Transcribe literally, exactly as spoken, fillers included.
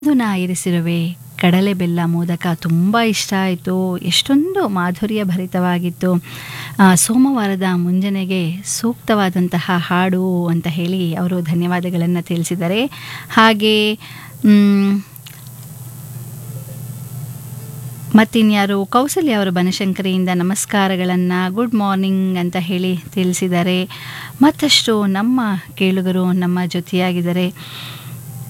ದುನ ಇರಿಸಿರುವೆ ಕಡಲೆ ಬೆಲ್ಲ ಮೋದಕ ತುಂಬ ಇಷ್ಟ ಆಯಿತು. ಎಷ್ಟೊಂದು ಮಾಧುರ್ಯ ಭರಿತವಾಗಿತ್ತು. ಆ, ಸೋಮವಾರದ ಮುಂಜಾನೆಗೆ ಸೂಕ್ತವಾದಂತಹ ಹಾಡು ಅಂತ ಹೇಳಿ ಅವರು ಧನ್ಯವಾದಗಳನ್ನು ತಿಳಿಸಿದ್ದಾರೆ. ಹಾಗೆ ಮ್, ಮತ್ತಿನ್ಯಾರು ಕೌಸಲ್ಯ ಅವರು ಬನಶಂಕರಿಯಿಂದ ನಮಸ್ಕಾರಗಳನ್ನು ಗುಡ್ ಮಾರ್ನಿಂಗ್ ಅಂತ ಹೇಳಿ ತಿಳಿಸಿದ್ದಾರೆ. ಮತ್ತಷ್ಟು ನಮ್ಮ ಕೇಳುಗರು ನಮ್ಮ ಜೊತೆಯಾಗಿದ್ದಾರೆ.